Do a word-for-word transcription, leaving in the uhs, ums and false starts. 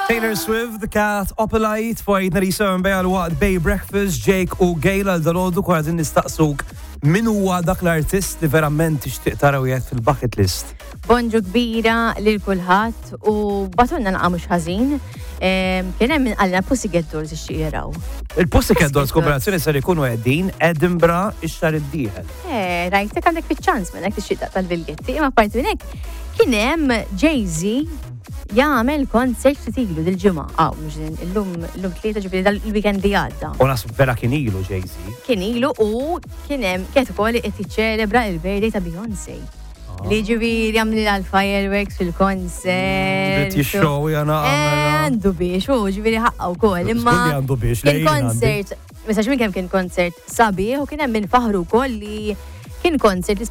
Taylor Swift kat Opalite fajtna li sewen bej għal-waqt Bay Breakfast, Jake u Gail għal-dalodu kwa għadin nistaqsuk min huwa dak l-artist li verament tixtieq taraw jgħid fil-bucket list. Bonġu kbira lil kulħadd u batunna naqa' mhux ħażin. Kien hemm min qalna Pussycat Dolls ixtieq jaraw. Il-Pussycat Dolls kooperazzjoni ser ikunu qegħdin Edinburgh ix-xahar id-dieħel. Eh, rajtek għandek fiċ-ċans minn hekk tixtieq taqta' l-biljetti, imma apparti minn hekk kien hemm Jay-Z jagħmel konsert fitilu dil-ġimgħa. Aw, mhux illum illum tlieta ġifieri dal-weekend li għadda. U nasib vera kien ilu Jay-Z. Kien ilu u kien hemm kien ukoll qed jiċċelebra il-birthday ta' Beyoncé. Li ġifieri jagħmlu l-fireworks fil-konsert. Bit jixxow jana għandu biex, u ġifieri ħaqqa wkoll. Imma għandu biex kien konsert, ma sax minn kemm kien konsert sabiħ u kien hemm min faħru wkoll li kien konsert li